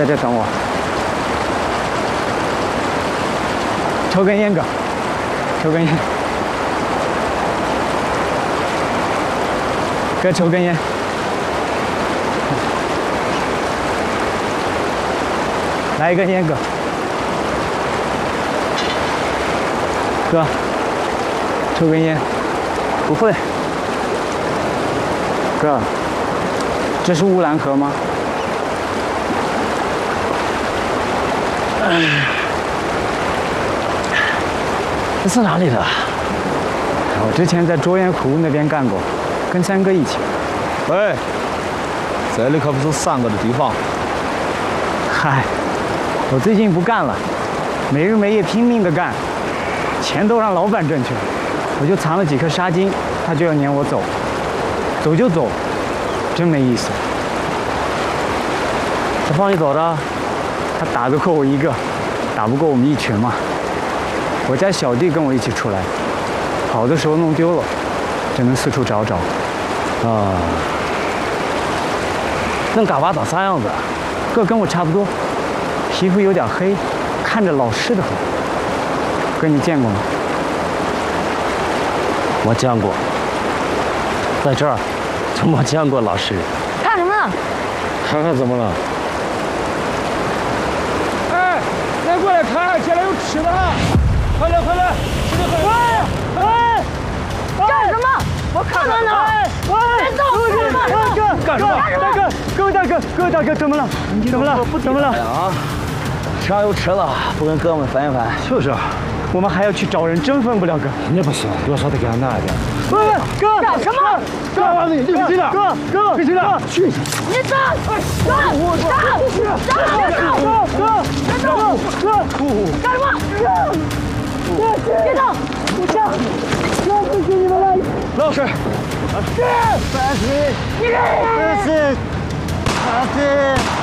在这等我。抽根烟哥，抽根烟。哥，抽根烟。来一根烟哥。哥，抽根烟。不会。哥，这是乌兰河吗？ 这是哪里的？ 我之前在卓岩湖那边干过，跟三哥一起。 喂，这里可不是三哥的地方。 嗨，我最近不干了，没日没夜拼命的干，钱都让老板挣去了，我就藏了几颗沙金，他就要撵我走，走就走，真没意思。 他放你走的？ 他打得过我一个，打不过我们一群嘛。我家小弟跟我一起出来，跑的时候弄丢了，只能四处找找。 啊，恁嘎巴长啥样子？ 哥跟我差不多，皮肤有点黑，看着老实的很。哥你见过吗？ 我见过，在这儿就没见过老实人。 看什么呢？ 看看怎么了？ 哎，来过来看，这里有吃的。快来快来，吃的快！喂！ 干什么？我看看呢！别动！ 干什么？大哥，各位大哥，各位大哥，怎么了？怎么了？怎么了？ 啊！上有吃的，不跟哥们分一分？ 就是，我们还要去找人，真分不了哥。 那不行，多少得给俺拿一点。 喂，哥， 干什么？ 哥，你别进来！哥，别进来！去！ 你站！站！干什么？别动！不行，我不许你们来！ 老师， 你！